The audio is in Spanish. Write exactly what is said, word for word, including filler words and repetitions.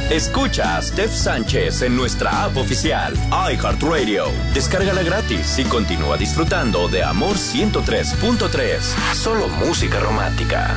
Escucha a Steph Sánchez en nuestra app oficial, iHeartRadio. Descárgala gratis y continúa disfrutando de Amor ciento tres punto tres. Solo música romántica.